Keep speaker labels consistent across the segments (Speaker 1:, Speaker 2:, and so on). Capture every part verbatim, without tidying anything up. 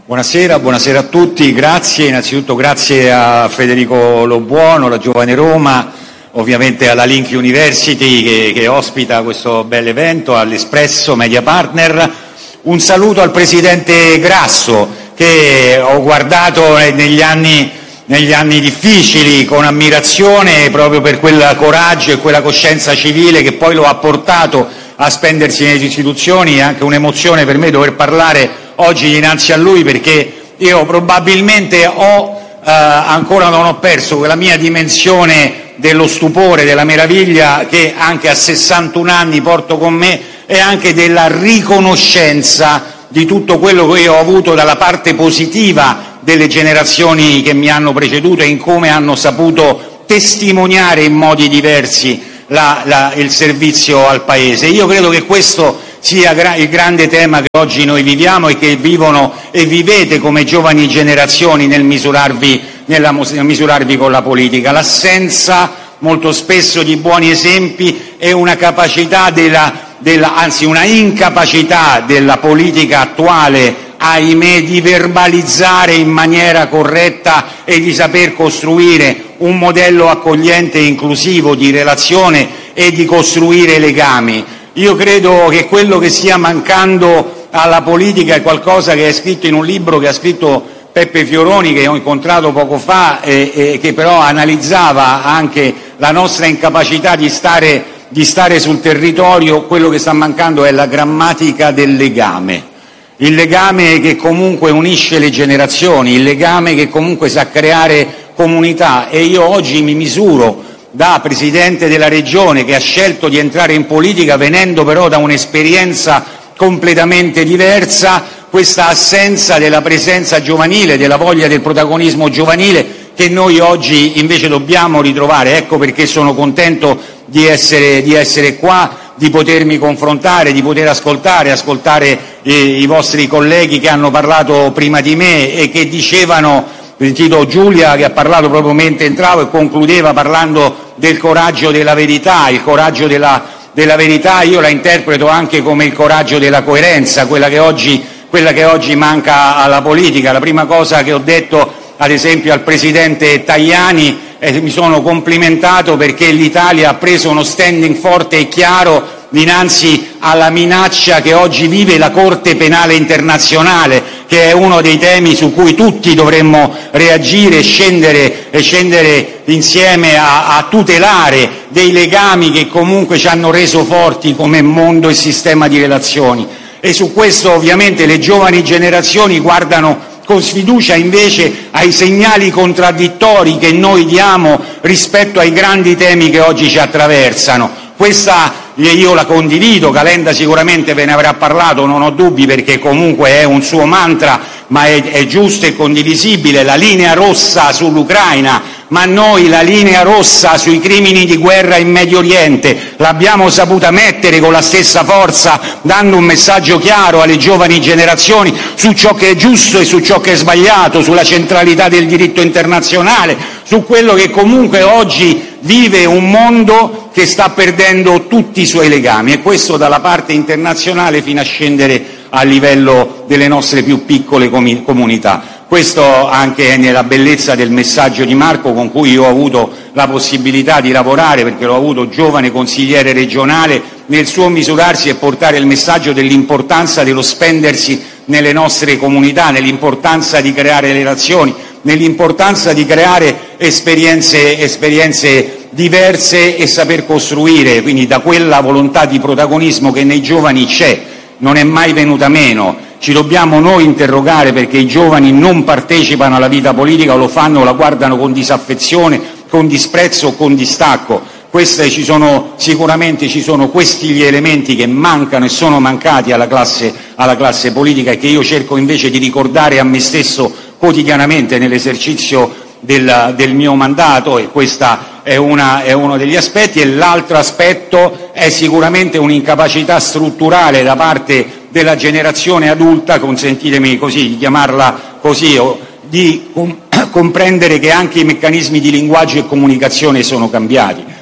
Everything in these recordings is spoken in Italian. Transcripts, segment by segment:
Speaker 1: Buonasera, buonasera a tutti, grazie, innanzitutto grazie a Federico Lobuono, la Giovane Roma, ovviamente alla Link University che, che ospita questo bel evento, all'Espresso Media Partner. Un saluto al Presidente Grasso che ho guardato negli anni, negli anni difficili con ammirazione proprio per quel coraggio e quella coscienza civile che poi lo ha portato a spendersi nelle istituzioni. È anche un'emozione per me dover parlare oggi dinanzi a lui, perché io probabilmente ho eh, ancora non ho perso quella mia dimensione dello stupore, della meraviglia che anche a sessantuno anni porto con me, e anche della riconoscenza di tutto quello che io ho avuto dalla parte positiva delle generazioni che mi hanno preceduto e in come hanno saputo testimoniare in modi diversi la, la, il servizio al Paese. Io credo che questo sia il grande tema che oggi noi viviamo e che vivono e vivete come giovani generazioni nel misurarvi, nella, nel misurarvi con la politica. L'assenza molto spesso di buoni esempi e una capacità della, della, anzi una incapacità della politica attuale, ahimè, di verbalizzare in maniera corretta e di saper costruire un modello accogliente e inclusivo di relazione e di costruire legami. Io credo che quello che stia mancando alla politica è qualcosa che è scritto in un libro che ha scritto Peppe Fioroni, che ho incontrato poco fa e, e che però analizzava anche la nostra incapacità di stare, di stare sul territorio. Quello che sta mancando è la grammatica del legame, il legame che comunque unisce le generazioni, il legame che comunque sa creare comunità. E io oggi mi misuro da Presidente della Regione che ha scelto di entrare in politica venendo però da un'esperienza completamente diversa, questa assenza della presenza giovanile, della voglia del protagonismo giovanile che noi oggi invece dobbiamo ritrovare. Ecco perché sono contento di essere, di essere qua, di potermi confrontare, di poter ascoltare, ascoltare eh, i vostri colleghi che hanno parlato prima di me e che dicevano. Ho sentito Giulia che ha parlato proprio mentre entravo e concludeva parlando del coraggio della verità. Il coraggio della, della verità io la interpreto anche come il coraggio della coerenza, quella che oggi, quella che oggi manca alla politica. La prima cosa che ho detto ad esempio al Presidente Tajani e mi sono complimentato perché l'Italia ha preso uno standing forte e chiaro dinanzi alla minaccia che oggi vive la Corte Penale Internazionale, che è uno dei temi su cui tutti dovremmo reagire e scendere, e scendere insieme a, a tutelare dei legami che comunque ci hanno reso forti come mondo e sistema di relazioni. E su questo ovviamente le giovani generazioni guardano con sfiducia invece ai segnali contraddittori che noi diamo rispetto ai grandi temi che oggi ci attraversano. Questa io la condivido, Calenda sicuramente ve ne avrà parlato, non ho dubbi, perché comunque è un suo mantra, ma è, è giusto e condivisibile, la linea rossa sull'Ucraina. Ma noi la linea rossa sui crimini di guerra in Medio Oriente l'abbiamo saputa mettere con la stessa forza, dando un messaggio chiaro alle giovani generazioni su ciò che è giusto e su ciò che è sbagliato, sulla centralità del diritto internazionale, su quello che comunque oggi vive un mondo che sta perdendo tutti i suoi legami, e questo dalla parte internazionale fino a scendere a livello delle nostre più piccole comunità. Questo anche nella bellezza del messaggio di Marco, con cui io ho avuto la possibilità di lavorare, perché l'ho avuto giovane consigliere regionale, nel suo misurarsi e portare il messaggio dell'importanza dello spendersi nelle nostre comunità, nell'importanza di creare relazioni, nell'importanza di creare esperienze, esperienze diverse e saper costruire, quindi da quella volontà di protagonismo che nei giovani c'è, non è mai venuta meno. Ci dobbiamo noi interrogare perché i giovani non partecipano alla vita politica, o lo fanno o la guardano con disaffezione, con disprezzo o con distacco. Queste ci sono, sicuramente ci sono questi gli elementi che mancano e sono mancati alla classe, alla classe politica, e che io cerco invece di ricordare a me stesso quotidianamente nell'esercizio del, del mio mandato, e questo è, una, è uno degli aspetti. E l'altro aspetto è sicuramente un'incapacità strutturale da parte della generazione adulta, consentitemi così di chiamarla così, o di com- comprendere che anche i meccanismi di linguaggio e comunicazione sono cambiati.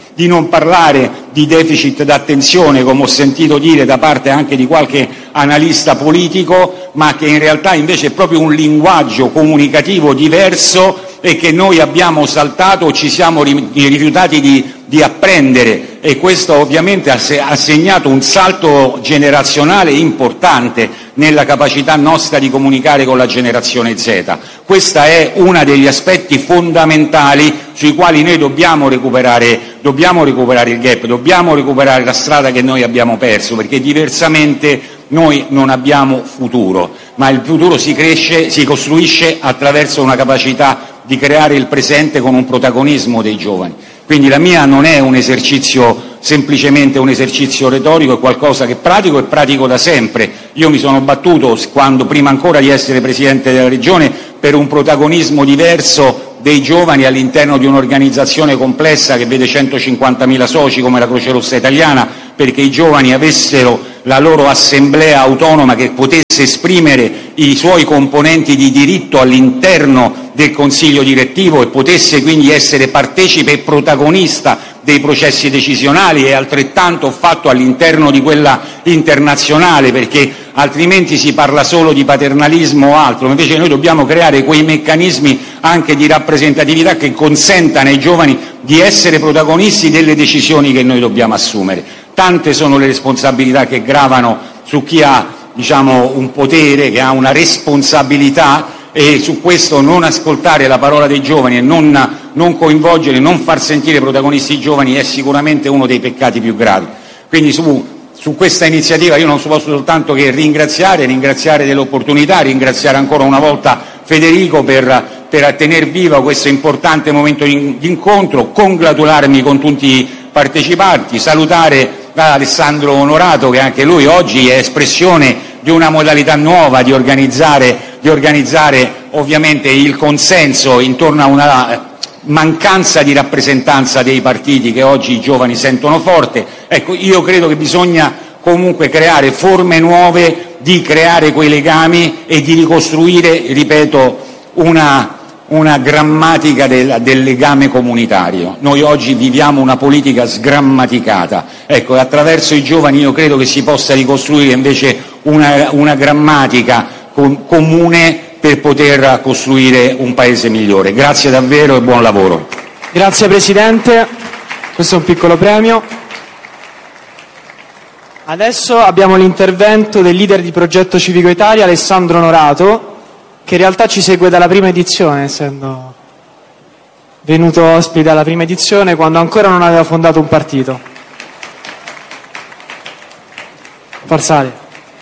Speaker 1: di non parlare di deficit d'attenzione, come ho sentito dire da parte anche di qualche analista politico, ma che in realtà invece è proprio un linguaggio comunicativo diverso e che noi abbiamo saltato o ci siamo rifiutati di, di apprendere, e questo ovviamente ha, ha segnato un salto generazionale importante nella capacità nostra di comunicare con la generazione Z. Questo è uno degli aspetti fondamentali sui quali noi dobbiamo recuperare, dobbiamo recuperare il gap, dobbiamo recuperare la strada che noi abbiamo perso, perché diversamente noi non abbiamo futuro, ma il futuro si cresce, si costruisce attraverso una capacità di creare il presente con un protagonismo dei giovani. Quindi la mia non è un esercizio, semplicemente un esercizio retorico, è qualcosa che pratico e pratico da sempre. Io mi sono battuto, quando, prima ancora di essere Presidente della Regione, per un protagonismo diverso dei giovani all'interno di un'organizzazione complessa che vede centocinquantamila soci come la Croce Rossa Italiana, perché i giovani avessero la loro assemblea autonoma che potesse esprimere i suoi componenti di diritto all'interno del Consiglio direttivo e potesse quindi essere partecipe e protagonista dei processi decisionali, e altrettanto ho fatto all'interno di quella internazionale, perché altrimenti si parla solo di paternalismo o altro, invece noi dobbiamo creare quei meccanismi anche di rappresentatività che consentano ai giovani di essere protagonisti delle decisioni che noi dobbiamo assumere. Tante sono le responsabilità che gravano su chi ha, diciamo, un potere, che ha una responsabilità, e su questo non ascoltare la parola dei giovani e non, non coinvolgere, non far sentire protagonisti i giovani è sicuramente uno dei peccati più gravi. Quindi su, su questa iniziativa io non posso soltanto che ringraziare, ringraziare dell'opportunità, ringraziare ancora una volta Federico per, per tener viva questo importante momento di incontro, congratularmi con tutti i partecipanti, salutare Alessandro Onorato, che anche lui oggi è espressione di una modalità nuova di organizzare, di organizzare ovviamente il consenso intorno a una mancanza di rappresentanza dei partiti che oggi i giovani sentono forte. Ecco, io credo che bisogna comunque creare forme nuove di creare quei legami e di ricostruire, ripeto, una, una grammatica del, del legame comunitario. Noi oggi viviamo una politica sgrammaticata, ecco, attraverso i giovani io credo che si possa ricostruire invece una, una grammatica com- comune per poter costruire un paese migliore. Grazie davvero e buon lavoro.
Speaker 2: Grazie Presidente, questo è un piccolo premio. Adesso abbiamo l'intervento del leader di Progetto Civico Italia, Alessandro Onorato, che in realtà ci segue dalla prima edizione, essendo venuto ospite alla prima edizione quando ancora non aveva fondato un partito. Farsali.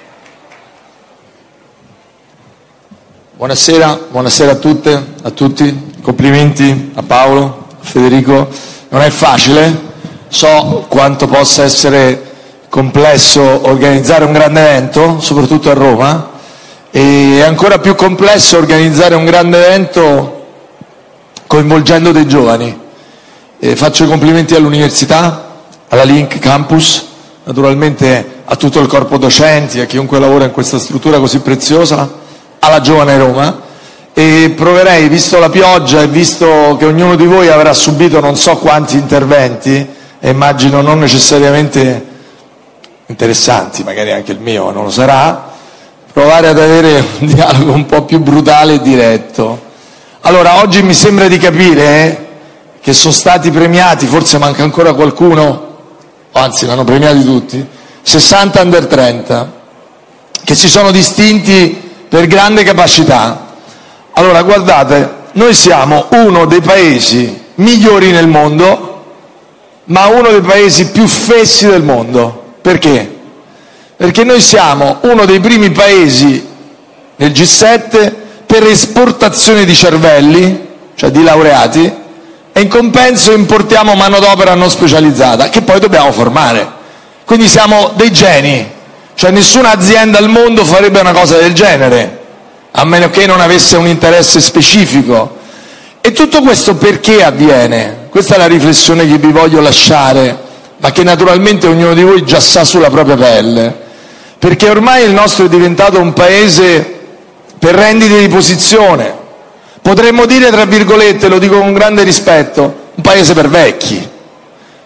Speaker 3: Buonasera, buonasera a tutte, a tutti, complimenti a Paolo, a Federico. Non è facile, so quanto possa essere complesso organizzare un grande evento, soprattutto a Roma, e è ancora più complesso organizzare un grande evento coinvolgendo dei giovani. E faccio i complimenti all'università, alla Link Campus, naturalmente a tutto il corpo docenti, a chiunque lavora in questa struttura così preziosa, alla Giovane Roma, e proverei, visto la pioggia e visto che ognuno di voi avrà subito non so quanti interventi, e immagino non necessariamente interessanti, magari anche il mio non lo sarà, provare ad avere un dialogo un po' più brutale e diretto. Allora, oggi mi sembra di capire eh, che sono stati premiati, forse manca ancora qualcuno, o anzi l'hanno premiati tutti, sessanta under trenta, che si sono distinti per grande capacità. Allora, guardate, noi siamo uno dei paesi migliori nel mondo, ma uno dei paesi più fessi del mondo. Perché? Perché noi siamo uno dei primi paesi nel G sette per esportazione di cervelli, cioè di laureati, e in compenso importiamo manodopera non specializzata, che poi dobbiamo formare. Quindi siamo dei geni. Cioè nessuna azienda al mondo farebbe una cosa del genere, a meno che non avesse un interesse specifico. E tutto questo perché avviene? Questa è la riflessione che vi voglio lasciare, ma che naturalmente ognuno di voi già sa sulla propria pelle. Perché ormai il nostro è diventato un paese per rendite di posizione. Potremmo dire, tra virgolette, lo dico con grande rispetto, un paese per vecchi.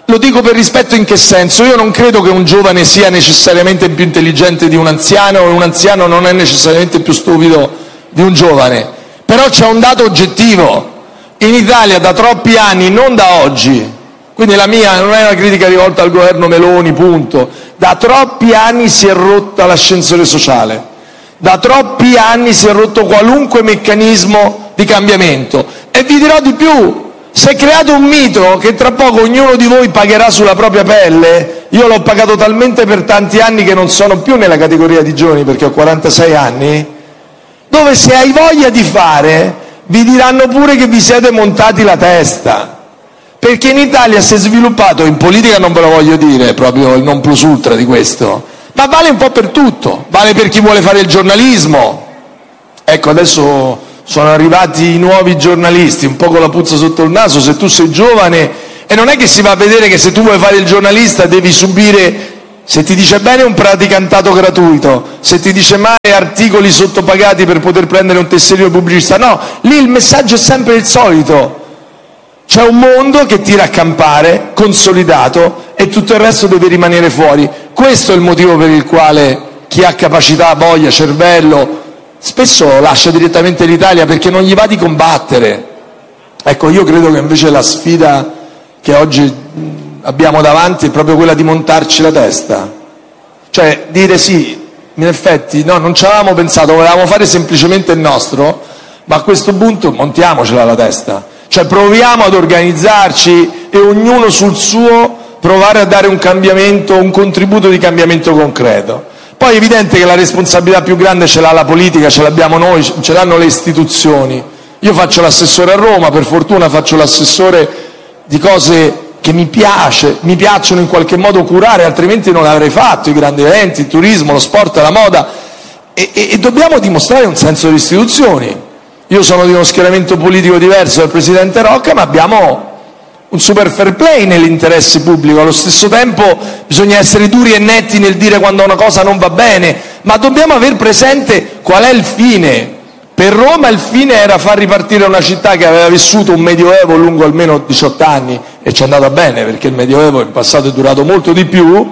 Speaker 3: Lo dico per rispetto in che senso? Io non credo che un giovane sia necessariamente più intelligente di un anziano e un anziano non è necessariamente più stupido di un giovane. Però c'è un dato oggettivo. In Italia da troppi anni, non da oggi, quindi la mia non è una critica rivolta al governo Meloni, punto, da troppi anni si è rotta l'ascensore sociale, da troppi anni si è rotto qualunque meccanismo di cambiamento. E vi dirò di più. Si è creato un mito che tra poco ognuno di voi pagherà sulla propria pelle. Io l'ho pagato talmente per tanti anni che non sono più nella categoria di giovani perché ho quarantasei anni, dove se hai voglia di fare vi diranno pure che vi siete montati la testa. Perché in Italia si è sviluppato, in politica non ve lo voglio dire, proprio il non plus ultra di questo, ma vale un po' per tutto, vale per chi vuole fare il giornalismo. Ecco, adesso sono arrivati i nuovi giornalisti, un po' con la puzza sotto il naso, se tu sei giovane, e non è che si va a vedere che se tu vuoi fare il giornalista devi subire, se ti dice bene, un praticantato gratuito, se ti dice male articoli sottopagati per poter prendere un tesserino pubblicista. No, lì il messaggio è sempre il solito. C'è un mondo che tira a campare, consolidato, e tutto il resto deve rimanere fuori. Questo è il motivo per il quale chi ha capacità, voglia, cervello, spesso lascia direttamente l'Italia perché non gli va di combattere. Ecco, io credo che invece la sfida che oggi abbiamo davanti è proprio quella di montarci la testa. Cioè, dire sì, in effetti, no, non ci avevamo pensato, volevamo fare semplicemente il nostro, ma a questo punto montiamocela la testa. Cioè, proviamo ad organizzarci e ognuno sul suo provare a dare un cambiamento, un contributo di cambiamento concreto. Poi è evidente che la responsabilità più grande ce l'ha la politica, ce l'abbiamo noi, ce l'hanno le istituzioni. Io faccio l'assessore a Roma, per fortuna faccio l'assessore di cose che mi piace, mi piacciono in qualche modo curare, altrimenti non l'avrei fatto, i grandi eventi, il turismo, lo sport, la moda, e, e, e dobbiamo dimostrare un senso delle istituzioni. Io sono di uno schieramento politico diverso dal Presidente Rocca, ma abbiamo un super fair play nell'interesse pubblico. Allo stesso tempo bisogna essere duri e netti nel dire quando una cosa non va bene, ma dobbiamo aver presente qual è il fine. Per Roma il fine era far ripartire una città che aveva vissuto un medioevo lungo almeno diciotto anni, e ci è andata bene perché il medioevo in passato è durato molto di più,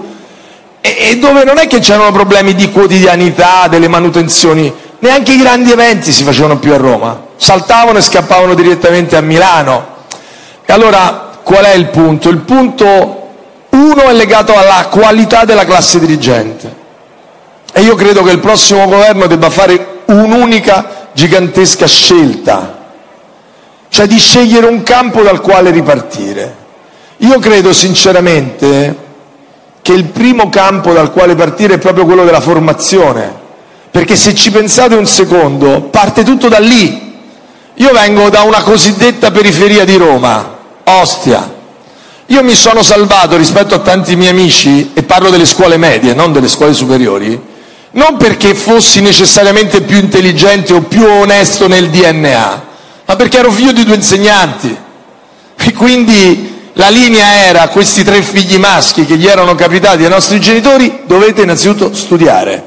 Speaker 3: e, e dove non è che c'erano problemi di quotidianità, delle manutenzioni, neanche i grandi eventi si facevano più a Roma, saltavano e scappavano direttamente a Milano. E allora qual è il punto? Il punto uno è legato alla qualità della classe dirigente, e io credo che il prossimo governo debba fare un'unica gigantesca scelta, cioè di scegliere un campo dal quale ripartire. Io credo sinceramente che il primo campo dal quale partire è proprio quello della formazione, perché se ci pensate un secondo parte tutto da lì. Io vengo da una cosiddetta periferia di Roma, Ostia. Io mi sono salvato rispetto a tanti miei amici, e parlo delle scuole medie, non delle scuole superiori, non perché fossi necessariamente più intelligente o più onesto nel D N A, ma perché ero figlio di due insegnanti. E quindi la linea era: questi tre figli maschi che gli erano capitati ai nostri genitori, dovete innanzitutto studiare.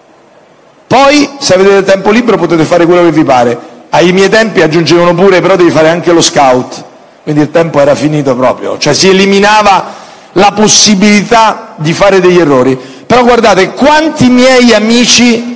Speaker 3: Poi, se avete del tempo libero, potete fare quello che vi pare. Ai miei tempi aggiungevano pure: però devi fare anche lo scout. Quindi il tempo era finito proprio, cioè si eliminava la possibilità di fare degli errori. Però guardate, quanti miei amici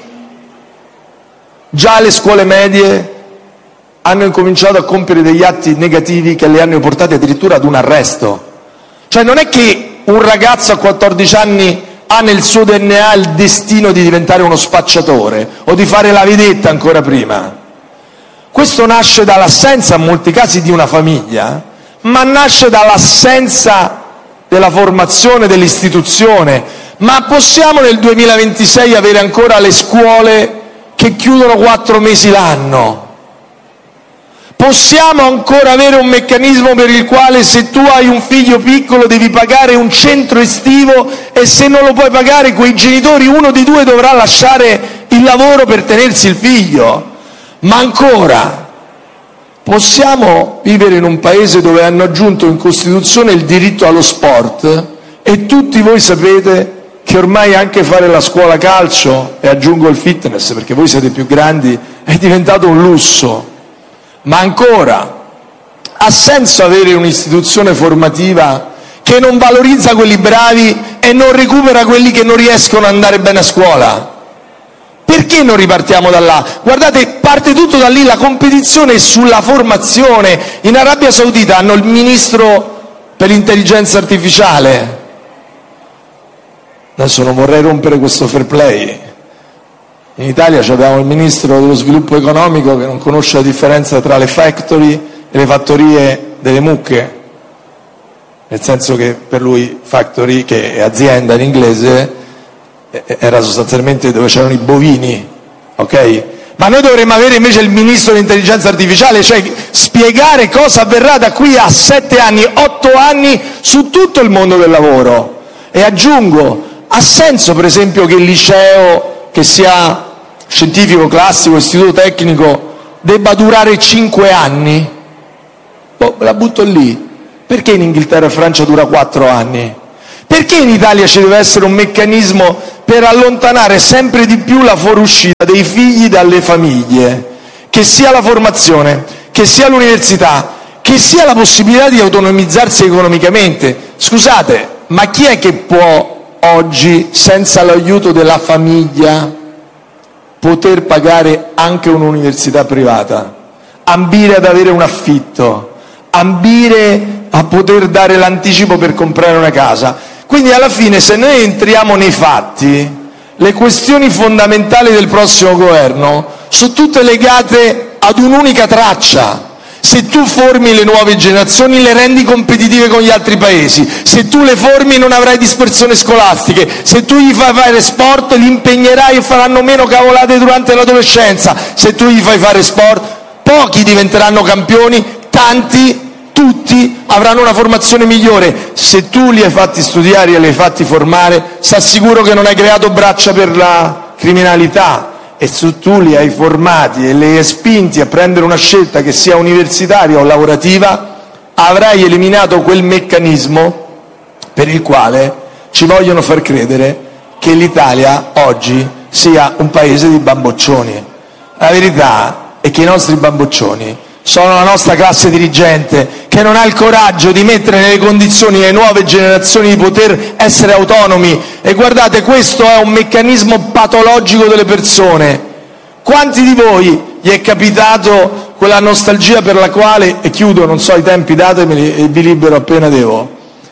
Speaker 3: già alle scuole medie hanno incominciato a compiere degli atti negativi che li hanno portati addirittura ad un arresto. Cioè non è che un ragazzo a quattordici anni ha nel suo D N A il destino di diventare uno spacciatore o di fare la vedetta ancora prima. Questo nasce dall'assenza, in molti casi, di una famiglia, ma nasce dall'assenza della formazione dell'istituzione. Ma possiamo nel duemilaventisei avere ancora le scuole che chiudono quattro mesi l'anno? Possiamo ancora avere un meccanismo per il quale se tu hai un figlio piccolo devi pagare un centro estivo, e se non lo puoi pagare quei genitori, uno di due dovrà lasciare il lavoro per tenersi il figlio? Ma ancora, possiamo vivere in un paese dove hanno aggiunto in Costituzione il diritto allo sport, e tutti voi sapete che ormai anche fare la scuola calcio, e aggiungo il fitness perché voi siete più grandi, è diventato un lusso? Ma ancora, ha senso avere un'istituzione formativa che che non valorizza quelli bravi e non recupera quelli che non riescono ad andare bene a scuola? Perché non ripartiamo da là? Guardate, parte tutto da lì, la competizione è sulla formazione. In Arabia Saudita hanno il ministro per l'intelligenza artificiale. Adesso non vorrei rompere questo fair play. In Italia abbiamo il ministro dello sviluppo economico che non conosce la differenza tra le factory e le fattorie delle mucche, nel senso che per lui factory, che è azienda in inglese, era sostanzialmente dove c'erano i bovini, ok? Ma noi dovremmo avere invece il ministro dell'intelligenza artificiale, cioè spiegare cosa avverrà da qui a sette anni, otto anni su tutto il mondo del lavoro. E aggiungo, ha senso per esempio che il liceo, che sia scientifico, classico, istituto tecnico, debba durare cinque anni? Oh, la butto lì. Perché in Inghilterra e Francia dura quattro anni? Perché in Italia ci deve essere un meccanismo per allontanare sempre di più la fuoriuscita dei figli dalle famiglie? Che sia la formazione, che sia l'università, che sia la possibilità di autonomizzarsi economicamente. Scusate, ma chi è che può oggi, senza l'aiuto della famiglia, poter pagare anche un'università privata? Ambire ad avere un affitto, ambire a poter dare l'anticipo per comprare una casa. Quindi alla fine, se noi entriamo nei fatti, le questioni fondamentali del prossimo governo sono tutte legate ad un'unica traccia. Se tu formi le nuove generazioni, le rendi competitive con gli altri paesi. Se tu le formi, non avrai dispersione scolastiche. Se tu gli fai fare sport, li impegnerai e faranno meno cavolate durante l'adolescenza. Se tu gli fai fare sport, pochi diventeranno campioni, tanti, tutti avranno una formazione migliore. Se tu li hai fatti studiare e li hai fatti formare, sta sicuro che non hai creato braccia per la criminalità. E se tu li hai formati e li hai spinti a prendere una scelta che sia universitaria o lavorativa, avrai eliminato quel meccanismo per il quale ci vogliono far credere che l'Italia oggi sia un paese di bamboccioni. La verità è che i nostri bamboccioni sono la nostra classe dirigente, che non ha il coraggio di mettere nelle condizioni le nuove generazioni di poter essere autonomi. E guardate, questo è un meccanismo patologico delle persone. Quanti di voi gli è capitato quella nostalgia per la quale, e chiudo, non so i tempi, datemeli e vi libero appena devo,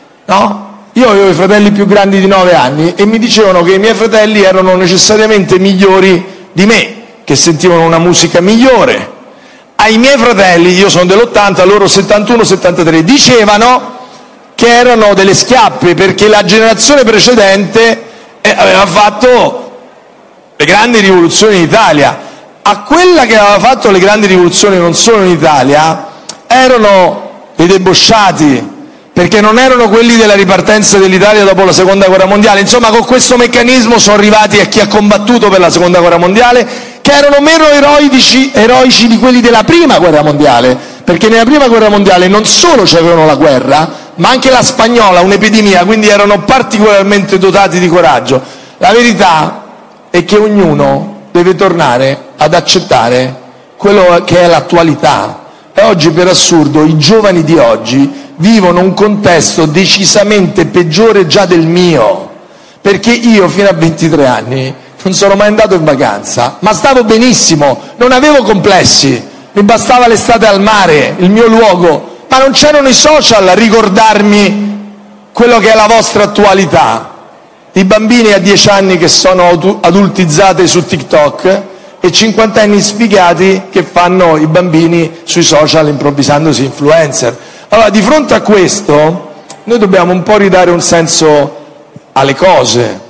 Speaker 3: no? Io avevo i fratelli più grandi di nove anni e mi dicevano che i miei fratelli erano necessariamente migliori di me, che sentivano una musica migliore. Ai miei fratelli, io sono dell'ottanta, loro settantuno settantatré, dicevano che erano delle schiappe perché la generazione precedente eh, aveva fatto le grandi rivoluzioni in Italia. A quella che aveva fatto le grandi rivoluzioni non solo in Italia erano dei debosciati, perché non erano quelli della ripartenza dell'Italia dopo la seconda guerra mondiale. Insomma, con questo meccanismo sono arrivati a chi ha combattuto per la seconda guerra mondiale, che erano meno eroici, eroici di quelli della prima guerra mondiale, perché nella prima guerra mondiale non solo c'avevano la guerra, ma anche la spagnola, un'epidemia, quindi erano particolarmente dotati di coraggio. La verità è che ognuno deve tornare ad accettare quello che è l'attualità. E oggi, per assurdo, i giovani di oggi vivono un contesto decisamente peggiore già del mio, perché io fino a ventitré anni non sono mai andato in vacanza, ma stavo benissimo, non avevo complessi, mi bastava l'estate al mare, il mio luogo, ma non c'erano i social a ricordarmi quello che è la vostra attualità. I bambini a dieci anni che sono adultizzati su TikTok e cinquantenni sfigati che fanno i bambini sui social improvvisandosi influencer. Allora, di fronte a questo, noi dobbiamo un po' ridare un senso alle cose,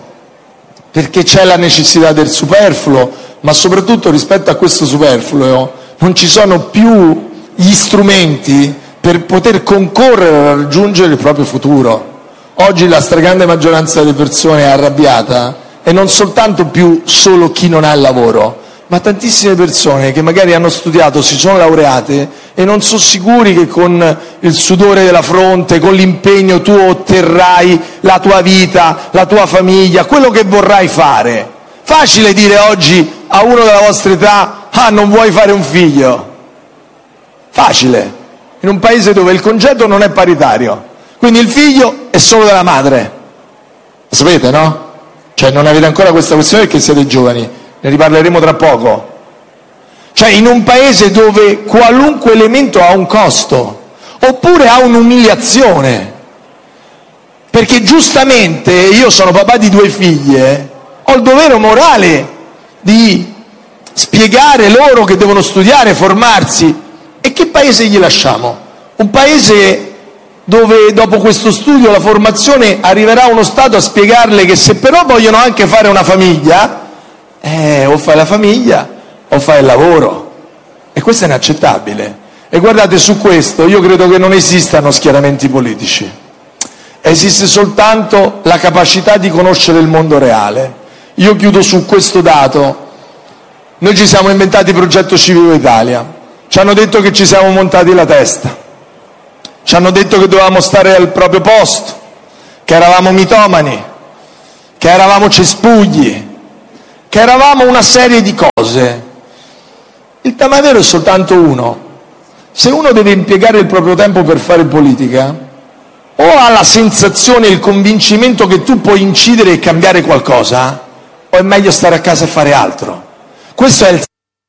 Speaker 3: perché c'è la necessità del superfluo, ma soprattutto rispetto a questo superfluo non ci sono più gli strumenti per poter concorrere a raggiungere il proprio futuro. Oggi la stragrande maggioranza delle persone è arrabbiata e non soltanto più solo chi non ha il lavoro, ma tantissime persone che magari hanno studiato, si sono laureate e non sono sicuri che con il sudore della fronte, con l'impegno tu otterrai la tua vita, la tua famiglia, quello che vorrai fare. Facile dire oggi a uno della vostra età: ah, non vuoi fare un figlio. Facile, in un paese dove il congedo non è paritario, quindi il figlio è solo della madre. Sapete, no? Cioè non avete ancora questa questione perché siete giovani, ne riparleremo tra poco. Cioè in un paese dove qualunque elemento ha un costo, oppure ha un'umiliazione, perché giustamente io sono papà di due figlie, ho il dovere morale di spiegare loro che devono studiare, formarsi. E che paese gli lasciamo? Un paese dove dopo questo studio, la formazione, arriverà uno Stato a spiegarle che se però vogliono anche fare una famiglia, eh, o fai la famiglia o fai il lavoro. E questo è inaccettabile. E guardate, su questo io credo che non esistano schieramenti politici. Esiste soltanto la capacità di conoscere il mondo reale. Io chiudo su questo dato. Noi ci siamo inventati Progetto Civico Italia. Ci hanno detto che ci siamo montati la testa. Ci hanno detto che dovevamo stare al proprio posto, che eravamo mitomani, che eravamo cespugli, che eravamo una serie di cose. Il tema vero è soltanto uno. Se uno deve impiegare il proprio tempo per fare politica, o ha la sensazione e il convincimento che tu puoi incidere e cambiare qualcosa, o è meglio stare a casa e fare altro. Questo è il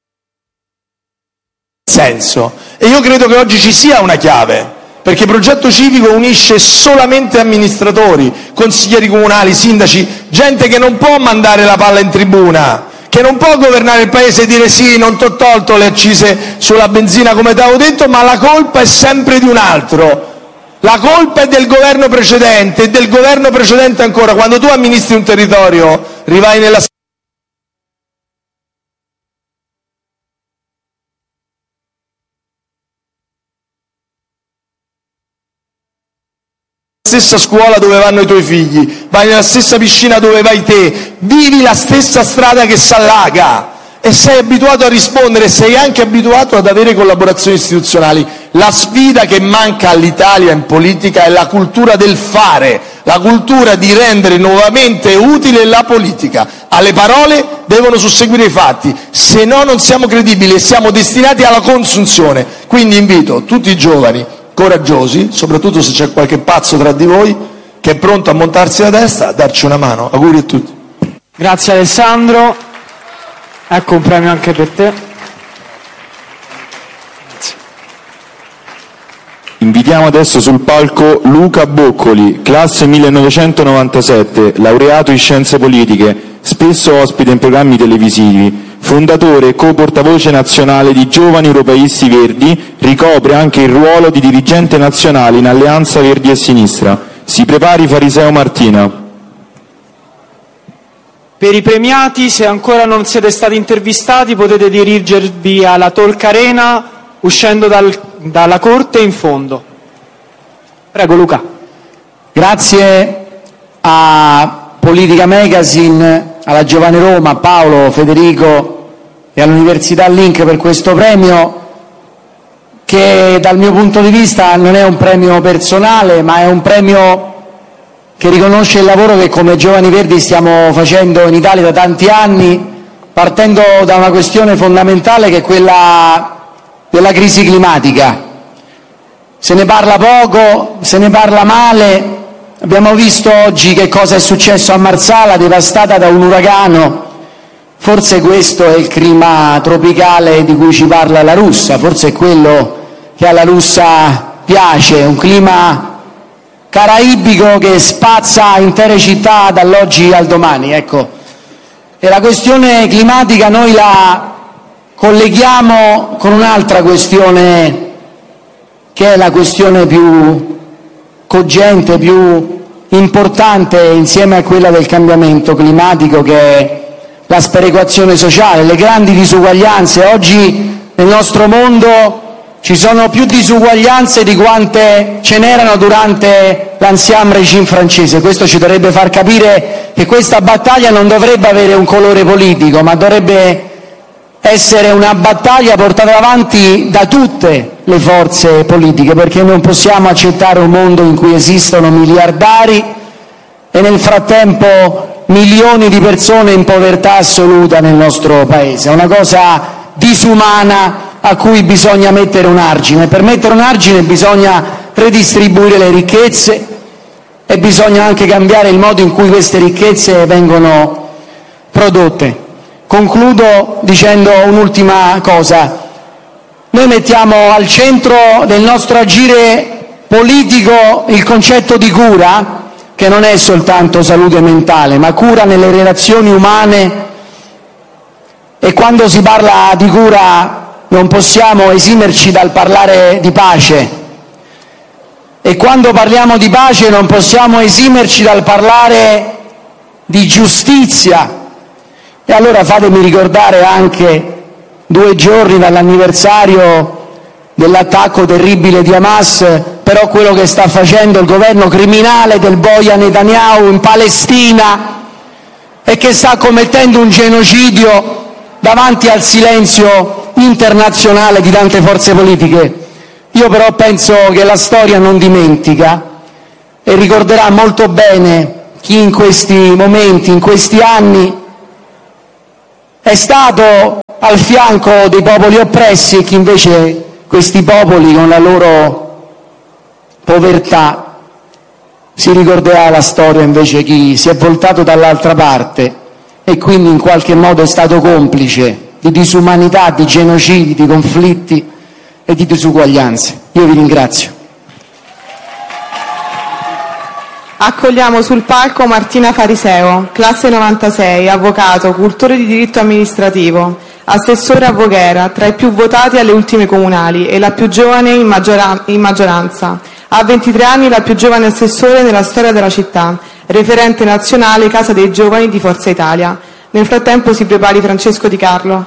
Speaker 3: senso. E io credo che oggi ci sia una chiave, perché Progetto Civico unisce solamente amministratori, consiglieri comunali, sindaci, gente che non può mandare la palla in tribuna, che non può governare il paese e dire sì, non t'ho tolto le accise sulla benzina come ti avevo detto, ma la colpa è sempre di un altro. La colpa è del governo precedente e del governo precedente ancora. Quando tu amministri un territorio, rivai nella stessa scuola dove vanno i tuoi figli, vai nella stessa piscina dove vai te, vivi la stessa strada che s'allaga e sei abituato a rispondere, sei anche abituato ad avere collaborazioni istituzionali. La sfida che manca all'Italia in politica è la cultura del fare, la cultura di rendere nuovamente utile la politica. Alle parole devono susseguire i fatti, se no non siamo credibili e siamo destinati alla consunzione. Quindi invito tutti i giovani coraggiosi, soprattutto se c'è qualche pazzo tra di voi che è pronto a montarsi la testa, a darci una mano. Auguri a tutti.
Speaker 2: Grazie Alessandro, ecco un premio anche per te. Grazie.
Speaker 4: Invitiamo adesso sul palco Luca Boccoli, classe millenovecentonovantasette, laureato in scienze politiche, spesso ospite in programmi televisivi. Fondatore e co-portavoce nazionale di Giovani Europeisti Verdi, ricopre anche il ruolo di dirigente nazionale in Alleanza Verdi e Sinistra. Si prepari Fariseo Martina.
Speaker 2: Per i premiati, se ancora non siete stati intervistati, potete dirigervi alla Talk Arena uscendo dal, dalla corte in fondo. Prego Luca.
Speaker 5: Grazie a Politica Magazine, alla Giovane Roma, Paolo, Federico e all'Università Link per questo premio, che dal mio punto di vista non è un premio personale, ma è un premio che riconosce il lavoro che come Giovani Verdi stiamo facendo in Italia da tanti anni, partendo da una questione fondamentale che è quella della crisi climatica. Se ne parla poco, se ne parla male. Abbiamo visto oggi che cosa è successo a Marsala, devastata da un uragano. Forse questo è il clima tropicale di cui ci parla La Russa, forse è quello che alla Russa piace, un clima caraibico che spazza intere città dall'oggi al domani. Ecco. E la questione climatica noi la colleghiamo con un'altra questione, che è la questione più cogente, più importante insieme a quella del cambiamento climatico, che è la sperequazione sociale, le grandi disuguaglianze. Oggi nel nostro mondo ci sono più disuguaglianze di quante ce n'erano durante l'Ancien Régime francese. Questo ci dovrebbe far capire che questa battaglia non dovrebbe avere un colore politico, ma dovrebbe essere una battaglia portata avanti da tutte le forze politiche, perché non possiamo accettare un mondo in cui esistono miliardari e nel frattempo milioni di persone in povertà assoluta nel nostro paese. È una cosa disumana a cui bisogna mettere un argine. Per mettere un argine bisogna redistribuire le ricchezze e bisogna anche cambiare il modo in cui queste ricchezze vengono prodotte. Concludo dicendo un'ultima cosa. Noi mettiamo al centro del nostro agire politico il concetto di cura, che non è soltanto salute mentale, ma cura nelle relazioni umane, e quando si parla di cura non possiamo esimerci dal parlare di pace, e quando parliamo di pace non possiamo esimerci dal parlare di giustizia. E allora fatemi ricordare anche due giorni dall'anniversario dell'attacco terribile di Hamas, però quello che sta facendo il governo criminale del boia Netanyahu in Palestina, e che sta commettendo un genocidio davanti al silenzio internazionale di tante forze politiche. Io però penso che la storia non dimentica e ricorderà molto bene chi in questi momenti, in questi anni, è stato al fianco dei popoli oppressi e chi invece questi popoli con la loro povertà si ricorderà la storia invece chi si è voltato dall'altra parte e quindi in qualche modo è stato complice di disumanità, di genocidi, di conflitti e di disuguaglianze. Io vi ringrazio.
Speaker 6: Accogliamo sul palco Martina Fariseo, classe novantasei, avvocato, cultore di diritto amministrativo, assessore a Voghera, tra i più votati alle ultime comunali e la più giovane in, maggiora- in maggioranza. Ha ventitré anni, la più giovane assessore nella storia della città, referente nazionale Casa dei Giovani di Forza Italia. Nel frattempo si prepari Francesco Di Carlo.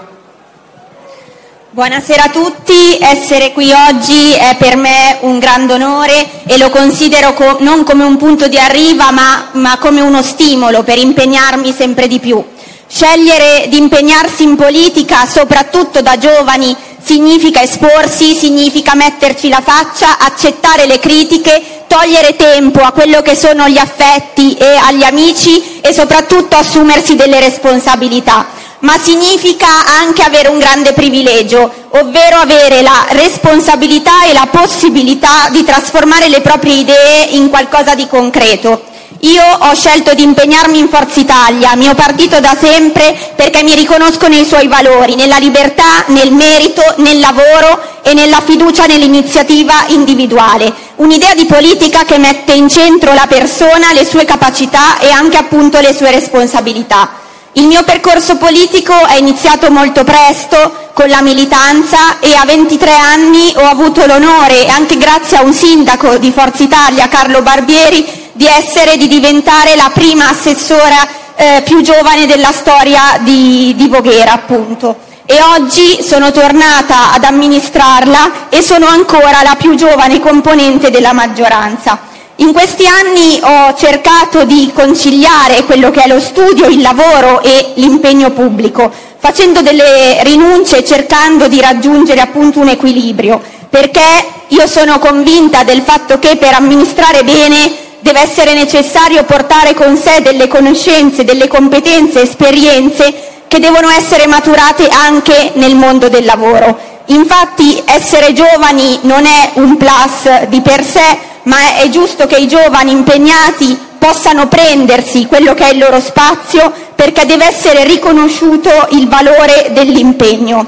Speaker 7: Buonasera a tutti, essere qui oggi è per me un grande onore e lo considero co- non come un punto di arriva ma, ma come uno stimolo per impegnarmi sempre di più. Scegliere di impegnarsi in politica, soprattutto da giovani, significa esporsi, significa metterci la faccia, accettare le critiche, togliere tempo a quello che sono gli affetti e agli amici e soprattutto assumersi delle responsabilità. Ma significa anche avere un grande privilegio, ovvero avere la responsabilità e la possibilità di trasformare le proprie idee in qualcosa di concreto. Io ho scelto di impegnarmi in Forza Italia, mio partito da sempre, perché mi riconosco nei suoi valori, nella libertà, nel merito, nel lavoro e nella fiducia nell'iniziativa individuale. Un'idea di politica che mette in centro la persona, le sue capacità e anche appunto le sue responsabilità. Il mio percorso politico è iniziato molto presto con la militanza e a ventitré anni ho avuto l'onore, anche grazie a un sindaco di Forza Italia, Carlo Barbieri, di essere, di diventare la prima assessora eh, più giovane della storia di, di Voghera, appunto. E oggi sono tornata ad amministrarla e sono ancora la più giovane componente della maggioranza. In questi anni ho cercato di conciliare quello che è lo studio, il lavoro e l'impegno pubblico, facendo delle rinunce e cercando di raggiungere appunto un equilibrio, perché io sono convinta del fatto che per amministrare bene deve essere necessario portare con sé delle conoscenze, delle competenze, esperienze che devono essere maturate anche nel mondo del lavoro. Infatti essere giovani non è un plus di per sé, ma è giusto che i giovani impegnati possano prendersi quello che è il loro spazio, perché deve essere riconosciuto il valore dell'impegno.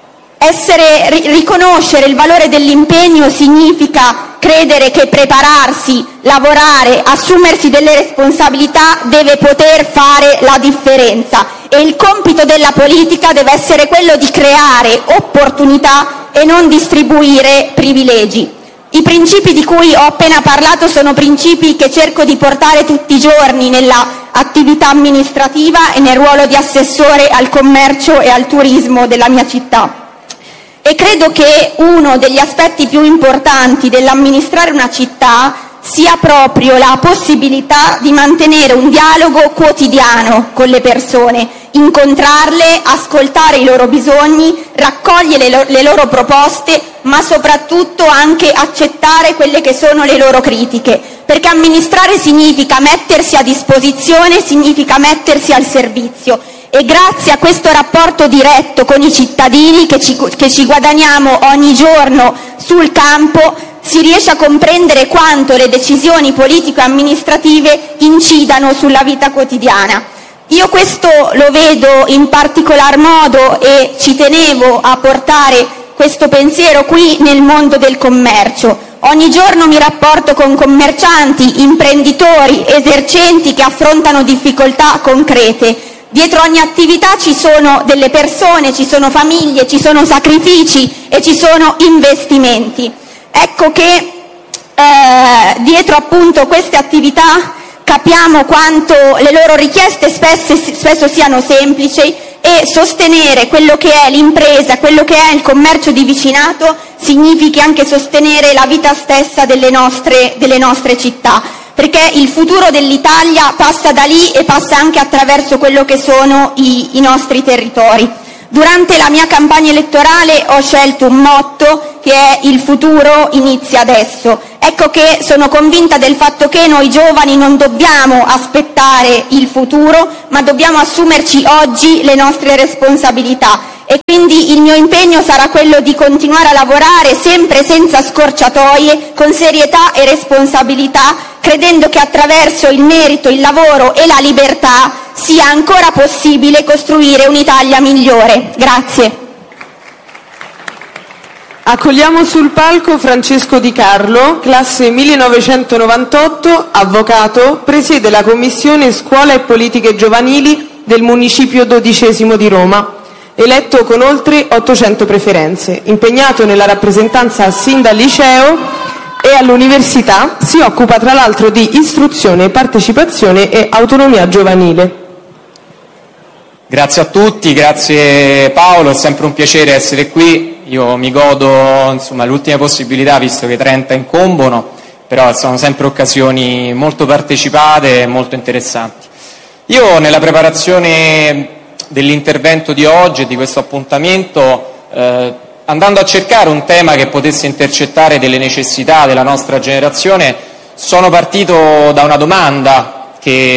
Speaker 7: Essere, riconoscere il valore dell'impegno significa credere che prepararsi, lavorare, assumersi delle responsabilità deve poter fare la differenza e il compito della politica deve essere quello di creare opportunità e non distribuire privilegi. I principi di cui ho appena parlato sono principi che cerco di portare tutti i giorni nella attività amministrativa e nel ruolo di assessore al commercio e al turismo della mia città. E credo che uno degli aspetti più importanti dell'amministrare una città sia proprio la possibilità di mantenere un dialogo quotidiano con le persone, incontrarle, ascoltare i loro bisogni, raccogliere le, le loro proposte, ma soprattutto anche accettare quelle che sono le loro critiche, perché amministrare significa mettersi a disposizione, significa mettersi al servizio. E grazie a questo rapporto diretto con i cittadini che ci, che ci guadagniamo ogni giorno sul campo, si riesce a comprendere quanto le decisioni politico-amministrative incidano sulla vita quotidiana. Io questo lo vedo in particolar modo e ci tenevo a portare questo pensiero qui nel mondo del commercio. Ogni giorno mi rapporto con commercianti, imprenditori, esercenti che affrontano difficoltà concrete. Dietro ogni attività ci sono delle persone, ci sono famiglie, ci sono sacrifici e ci sono investimenti. Ecco che eh, dietro appunto queste attività capiamo quanto le loro richieste spesso, spesso siano semplici e sostenere quello che è l'impresa, quello che è il commercio di vicinato significa anche sostenere la vita stessa delle nostre, delle nostre città, perché il futuro dell'Italia passa da lì e passa anche attraverso quello che sono i, i nostri territori. Durante la mia campagna elettorale ho scelto un motto che è "il futuro inizia adesso". Ecco che sono convinta del fatto che noi giovani non dobbiamo aspettare il futuro, ma dobbiamo assumerci oggi le nostre responsabilità. E quindi il mio impegno sarà quello di continuare a lavorare sempre senza scorciatoie, con serietà e responsabilità, credendo che attraverso il merito, il lavoro e la libertà sia ancora possibile costruire un'Italia migliore. Grazie.
Speaker 6: Accogliamo sul palco Francesco Di Carlo, classe millenovecentonovantotto, avvocato, presiede la Commissione Scuola e Politiche Giovanili del Municipio dodicesimo di Roma, eletto con oltre ottocento preferenze, impegnato nella rappresentanza sin dal liceo e all'università, si occupa tra l'altro di istruzione, partecipazione e autonomia giovanile.
Speaker 8: Grazie a tutti, grazie Paolo, è sempre un piacere essere qui. Io mi godo insomma, le ultime possibilità, visto che trenta incombono, però sono sempre occasioni molto partecipate e molto interessanti. Io nella preparazione dell'intervento di oggi e di questo appuntamento, eh, andando a cercare un tema che potesse intercettare delle necessità della nostra generazione, sono partito da una domanda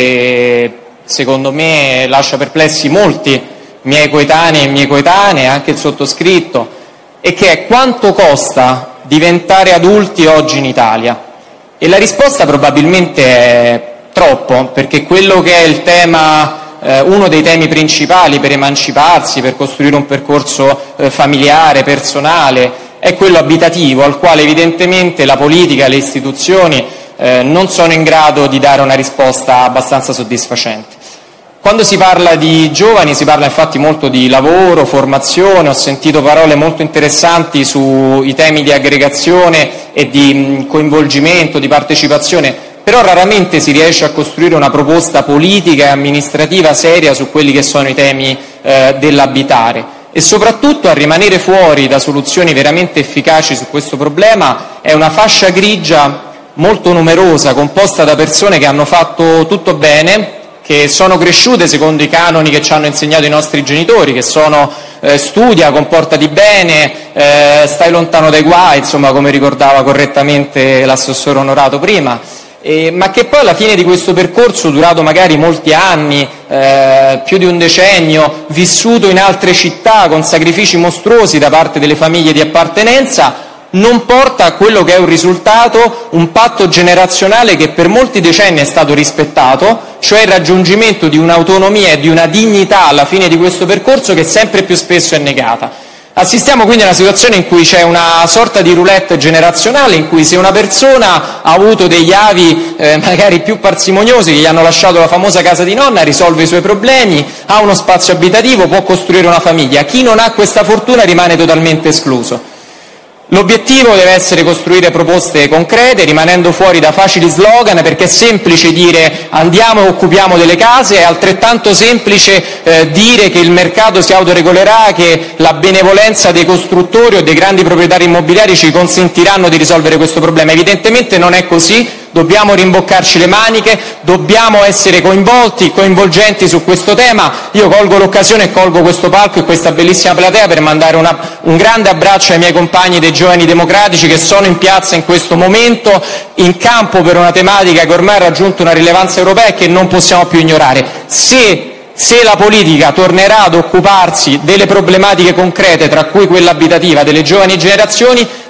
Speaker 8: che secondo me lascia perplessi molti miei coetanei e miei coetanee, anche il sottoscritto, e che è: quanto costa diventare adulti oggi in Italia? E la risposta probabilmente è troppo, perché quello che è il tema, eh, uno dei temi principali per emanciparsi, per costruire un percorso eh, familiare, personale, è quello abitativo, al quale evidentemente la politica e le istituzioni eh, non sono in grado di dare una risposta abbastanza soddisfacente. Quando si parla di giovani si parla infatti molto di lavoro, formazione, ho sentito parole molto interessanti sui temi di aggregazione e di coinvolgimento, di partecipazione, però raramente si riesce a costruire una proposta politica e amministrativa seria su quelli che sono i temi eh, dell'abitare, e soprattutto a rimanere fuori da soluzioni veramente efficaci su questo problema è una fascia grigia molto numerosa, composta da persone che hanno fatto tutto bene, che sono cresciute secondo i canoni che ci hanno insegnato i nostri genitori, che sono eh, studia, comportati bene, eh, stai lontano dai guai, insomma, come ricordava correttamente l'assessore Onorato prima, eh, ma che poi alla fine di questo percorso, durato magari molti anni, eh, più di un decennio, vissuto in altre città con sacrifici mostruosi da parte delle famiglie di appartenenza, non porta a quello che è un risultato, un patto generazionale che per molti decenni è stato rispettato, cioè il raggiungimento di un'autonomia e di una dignità alla fine di questo percorso che sempre più spesso è negata. Assistiamo quindi a una situazione in cui c'è una sorta di roulette generazionale, in cui se una persona ha avuto degli avi eh, magari più parsimoniosi che gli hanno lasciato la famosa casa di nonna, risolve i suoi problemi, ha uno spazio abitativo, può costruire una famiglia. Chi non ha questa fortuna rimane totalmente escluso. L'obiettivo deve essere costruire proposte concrete, rimanendo fuori da facili slogan, perché è semplice dire andiamo e occupiamo delle case, è altrettanto semplice eh, dire che il mercato si autoregolerà, che la benevolenza dei costruttori o dei grandi proprietari immobiliari ci consentiranno di risolvere questo problema. Evidentemente non è così, dobbiamo rimboccarci le maniche, dobbiamo essere coinvolti, coinvolgenti su questo tema. Io colgo l'occasione e colgo questo palco e questa bellissima platea per mandare una, un grande abbraccio ai miei compagni dei Giovani Democratici che sono in piazza in questo momento, in campo per una tematica che ormai ha raggiunto una rilevanza europea e che non possiamo più ignorare. Se Se la politica tornerà ad occuparsi delle problematiche concrete, tra cui quella abitativa, delle giovani generazioni,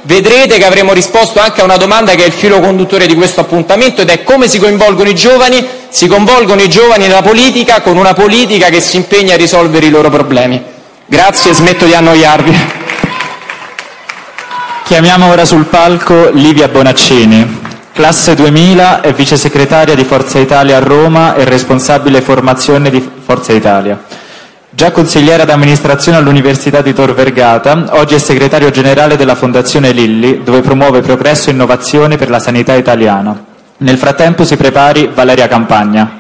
Speaker 8: vedrete che avremo risposto anche a una domanda che è il filo conduttore di questo appuntamento, ed è come si coinvolgono i giovani. Si coinvolgono i giovani nella politica con una politica che si impegna a risolvere i loro problemi. Grazie, smetto di annoiarvi.
Speaker 9: Chiamiamo ora sul palco Livia Bonaccini, classe duemila, è vice segretaria di Forza Italia a Roma e responsabile formazione di Forza Italia. Già consigliera d'amministrazione all'Università di Tor Vergata, oggi è segretario generale della Fondazione Lilli, dove promuove progresso e innovazione per la sanità italiana. Nel frattempo si prepari Valeria Campagna.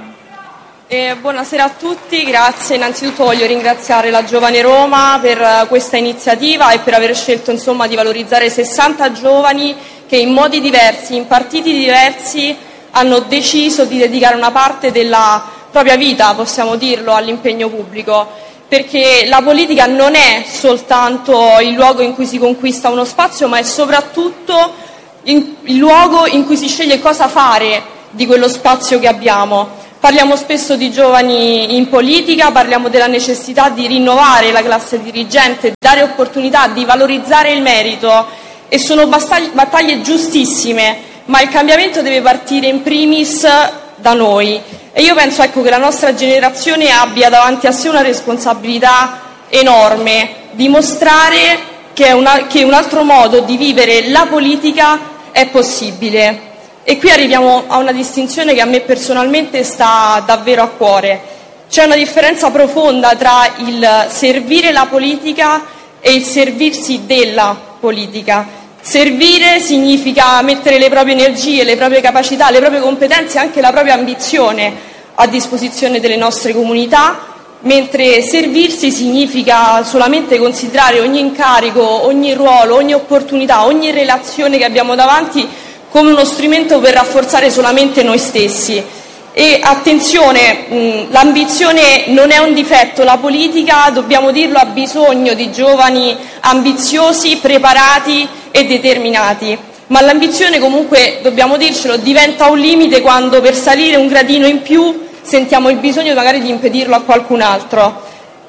Speaker 10: Eh, buonasera a tutti, grazie. Innanzitutto voglio ringraziare la Giovane Roma per questa iniziativa e per aver scelto, insomma, di valorizzare sessanta giovani che in modi diversi, in partiti diversi, hanno deciso di dedicare una parte della propria vita, possiamo dirlo, all'impegno pubblico. Perché la politica non è soltanto il luogo in cui si conquista uno spazio, ma è soprattutto in, il luogo in cui si sceglie cosa fare di quello spazio che abbiamo. Parliamo spesso di giovani in politica, parliamo della necessità di rinnovare la classe dirigente, dare opportunità, di valorizzare il merito, e sono battaglie, battaglie giustissime, ma il cambiamento deve partire in primis da noi. E io penso, ecco, che la nostra generazione abbia davanti a sé una responsabilità enorme, dimostrare che, una, che un altro modo di vivere la politica è possibile. E qui arriviamo a una distinzione che a me personalmente sta davvero a cuore. C'è una differenza profonda tra il servire la politica e il servirsi della politica. Servire significa mettere le proprie energie, le proprie capacità, le proprie competenze e anche la propria ambizione a disposizione delle nostre comunità, mentre servirsi significa solamente considerare ogni incarico, ogni ruolo, ogni opportunità, ogni relazione che abbiamo davanti come uno strumento per rafforzare solamente noi stessi. E attenzione, l'ambizione non è un difetto, la politica, dobbiamo dirlo, ha bisogno di giovani ambiziosi, preparati e determinati, ma l'ambizione, comunque, dobbiamo dircelo, diventa un limite quando per salire un gradino in più sentiamo il bisogno magari di impedirlo a qualcun altro.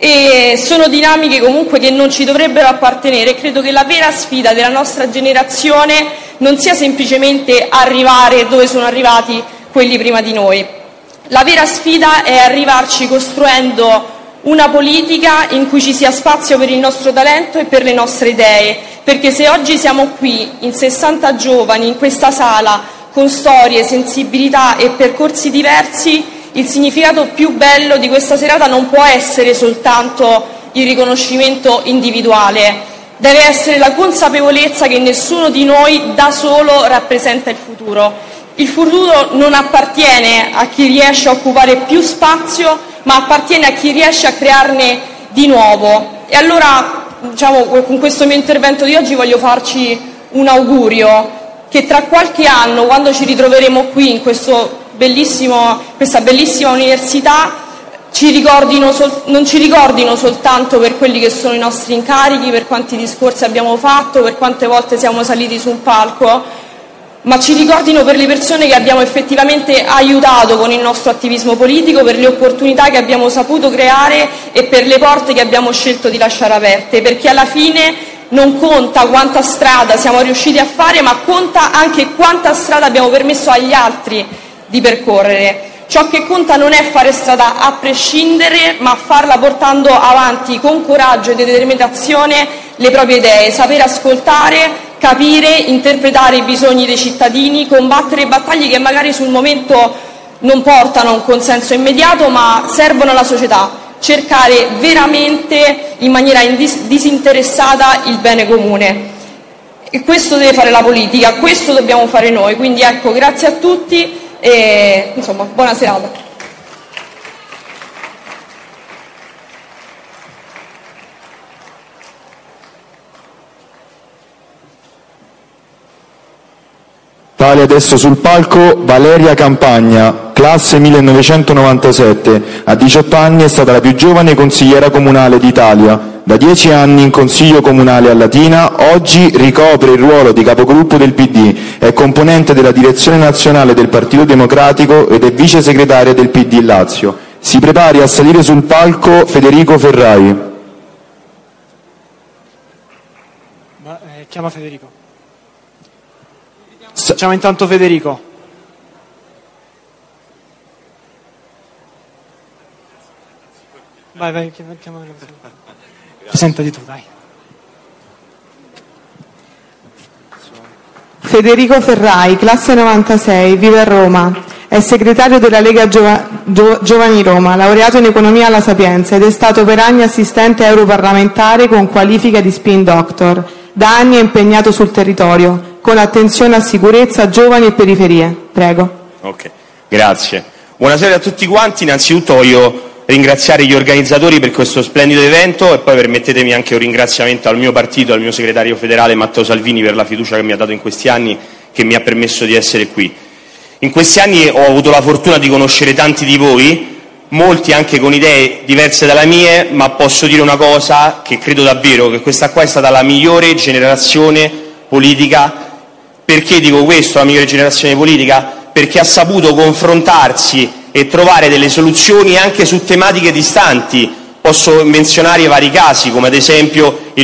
Speaker 10: E sono dinamiche comunque che non ci dovrebbero appartenere. Credo che la vera sfida della nostra generazione non sia semplicemente arrivare dove sono arrivati quelli prima di noi. La vera sfida è arrivarci costruendo una politica in cui ci sia spazio per il nostro talento e per le nostre idee, perché se oggi siamo qui in sessanta giovani in questa sala con storie, sensibilità e percorsi diversi, il significato più bello di questa serata non può essere soltanto il riconoscimento individuale, deve essere la consapevolezza che nessuno di noi da solo rappresenta il futuro. Il futuro non appartiene a chi riesce a occupare più spazio, ma appartiene a chi riesce a crearne di nuovo. E allora, diciamo, con questo mio intervento di oggi voglio farci un augurio, che tra qualche anno, quando ci ritroveremo qui in questo bellissimo, questa bellissima università, ci ricordino sol- non ci ricordino soltanto per quelli che sono i nostri incarichi, per quanti discorsi abbiamo fatto, per quante volte siamo saliti su un palco, ma ci ricordino per le persone che abbiamo effettivamente aiutato con il nostro attivismo politico, per le opportunità che abbiamo saputo creare e per le porte che abbiamo scelto di lasciare aperte, perché alla fine non conta quanta strada siamo riusciti a fare, ma conta anche quanta strada abbiamo permesso agli altri di percorrere. Ciò che conta non è fare strada a prescindere, ma farla portando avanti con coraggio e determinazione le proprie idee, saper ascoltare, capire, interpretare i bisogni dei cittadini, combattere battaglie che magari sul momento non portano a un consenso immediato, ma servono alla società, cercare veramente in maniera indis- disinteressata il bene comune. E questo deve fare la politica, questo dobbiamo fare noi. Quindi ecco, grazie a tutti e insomma, buona serata.
Speaker 4: Sale adesso sul palco Valeria Campagna, classe millenovecentonovantasette. A diciotto anni è stata la più giovane consigliera comunale d'Italia. Da dieci anni in Consiglio Comunale a Latina, oggi ricopre il ruolo di capogruppo del P D, è componente della direzione nazionale del Partito Democratico ed è vice segretaria del P D Lazio. Si prepari a salire sul palco Federico Ferrai.
Speaker 2: Ma, eh, chiama Federico. Facciamo intanto Federico. Vai, vai, chiama. Presentati tu, dai.
Speaker 6: Federico Ferrai, classe novantasei, vive a Roma. È segretario della Lega Giova- Gio- Giovani Roma, laureato in economia alla Sapienza ed è stato per anni assistente europarlamentare con qualifica di spin doctor. Da anni è impegnato sul territorio, con attenzione a sicurezza, giovani e periferie. Prego.
Speaker 11: Ok, grazie. Buonasera a tutti quanti. Innanzitutto voglio ringraziare gli organizzatori per questo splendido evento e poi permettetemi anche un ringraziamento al mio partito, al mio segretario federale Matteo Salvini per la fiducia che mi ha dato in questi anni, che mi ha permesso di essere qui. In questi anni ho avuto la fortuna di conoscere tanti di voi, molti anche con idee diverse dalle mie, ma posso dire una cosa che credo davvero, che questa qua è stata la migliore generazione politica. Perché dico questo, la migliore generazione politica? Perché ha saputo confrontarsi e trovare delle soluzioni anche su tematiche distanti. Posso menzionare vari casi, come ad esempio il